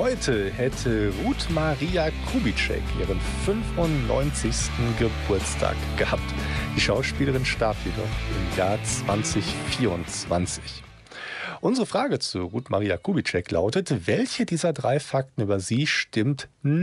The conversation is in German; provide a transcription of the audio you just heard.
Heute hätte Ruth Maria Kubitschek ihren 95. Geburtstag gehabt. Die Schauspielerin starb jedoch im Jahr 2024. Unsere Frage zu Ruth Maria Kubitschek lautet: Welche dieser drei Fakten über sie stimmt nicht?